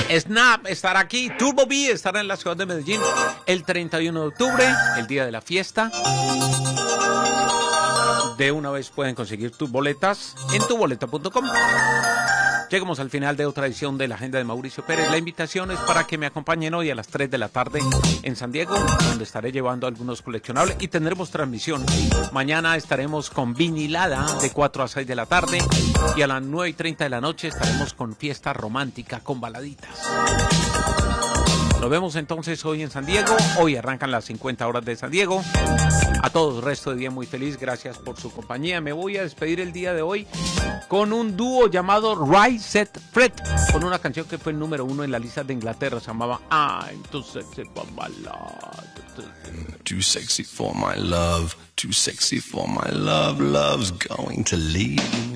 Snap estará aquí, Turbo B estará en la ciudad de Medellín el 31 de octubre, el día de la fiesta. De una vez pueden conseguir tus boletas en tuboleta.com. Llegamos al final de otra edición de la Agenda de Mauricio Pérez. La invitación es para que me acompañen hoy a las 3 de la tarde en San Diego, donde estaré llevando algunos coleccionables y tendremos transmisión. Mañana estaremos con Vinilada de 4 a 6 de la tarde y a las 9:30 de la noche estaremos con fiesta romántica, con baladitas. Nos vemos entonces hoy en San Diego. Hoy arrancan las 50 horas de San Diego. A todos, resto de día muy feliz. Gracias por su compañía. Me voy a despedir el día de hoy con un dúo llamado Right Set Fred, con una canción que fue el número 1 en la lista de Inglaterra. Se llamaba I'm Too Sexy for My Love. Too sexy for my love. Too sexy for my love. Love's going to leave me.